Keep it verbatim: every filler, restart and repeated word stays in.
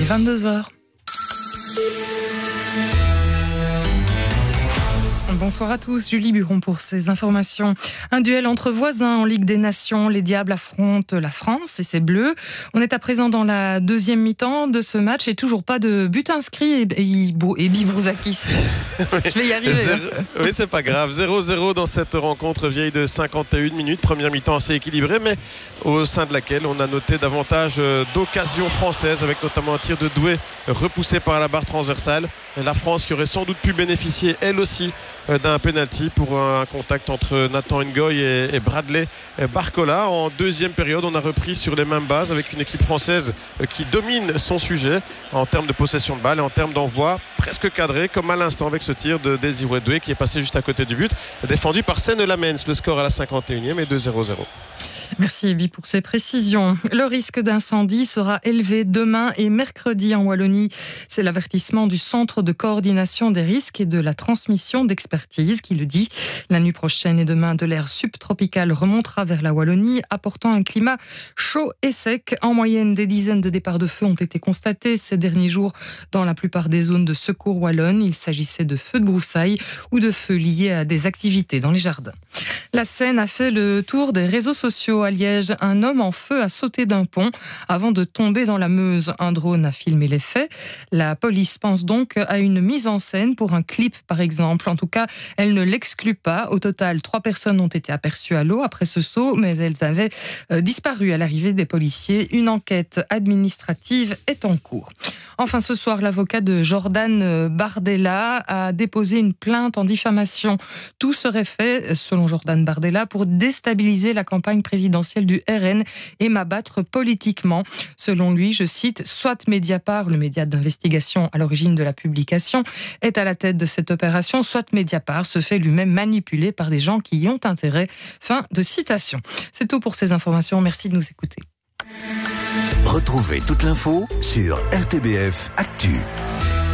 vingt-deux heures. Bonsoir à tous, Julie Buron pour ces informations. Un duel entre voisins en Ligue des Nations. Les Diables affrontent la France et ses Bleus. On est à présent dans la deuxième mi-temps de ce match et toujours pas de but inscrit. Et, et, et Bibrouzakis. Oui. Je vais y arriver. Zéro... Oui, c'est pas grave. zéro zéro dans cette rencontre vieille de cinquante et une minutes. Première mi-temps assez équilibrée, mais au sein de laquelle on a noté davantage d'occasions françaises, avec notamment un tir de Doué repoussé par la barre transversale. La France qui aurait sans doute pu bénéficier, elle aussi, d'un penalty pour un contact entre Nathan Ngoy et Bradley Barcola. En deuxième période, on a repris sur les mêmes bases avec une équipe française qui domine son sujet en termes de possession de balle et en termes d'envoi presque cadré, comme à l'instant avec ce tir de Désiré Doué qui est passé juste à côté du but, défendu par Senne Lamens. Le score à la cinquante et unième est de zéro zéro. Merci Ebi pour ces précisions. Le risque d'incendie sera élevé demain et mercredi en Wallonie. C'est l'avertissement du Centre de coordination des risques et de la transmission d'expertise qui le dit. La nuit prochaine et demain, de l'air subtropical remontera vers la Wallonie, apportant un climat chaud et sec. En moyenne, des dizaines de départs de feu ont été constatés ces derniers jours dans la plupart des zones de secours wallonnes. Il s'agissait de feux de broussailles ou de feux liés à des activités dans les jardins. La scène a fait le tour des réseaux sociaux. À Liège, un homme en feu a sauté d'un pont avant de tomber dans la Meuse. Un drone a filmé les faits. La police pense donc à une mise en scène pour un clip, par exemple. En tout cas, elle ne l'exclut pas. Au total, trois personnes ont été aperçues à l'eau après ce saut, mais elles avaient euh, disparu à l'arrivée des policiers. Une enquête administrative est en cours. Enfin, ce soir, l'avocat de Jordan Bardella a déposé une plainte en diffamation. Tout serait fait, selon Jordan Bardella, pour déstabiliser la campagne présidentielle du R N et m'abattre politiquement. Selon lui, je cite, « Soit Mediapart, le média d'investigation à l'origine de la publication, est à la tête de cette opération, soit Mediapart se fait lui-même manipuler par des gens qui y ont intérêt. » Fin de citation. C'est tout pour ces informations. Merci de nous écouter. Retrouvez toute l'info sur R T B F Actu.